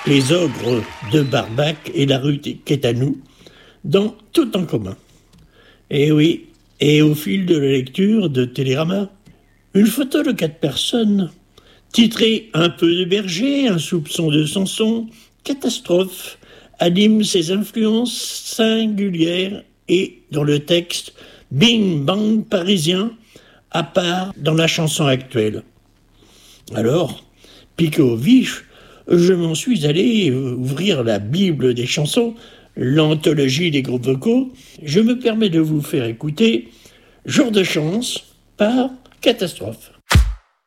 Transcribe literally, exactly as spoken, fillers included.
Les ogres de Barbac et la rue Quétanou, dans Tout en commun. Et oui, et au fil de la lecture de Télérama, une photo de quatre personnes, titrée « Un peu de Berger, un soupçon de Samson, catastrophe », anime ses influences singulières et, dans le texte, bing bang parisien, à part dans la chanson actuelle. Alors, piqué au vif, je m'en suis allé ouvrir la Bible des chansons, l'anthologie des groupes vocaux. Je me permets de vous faire écouter Jour de chance par Catastrophe.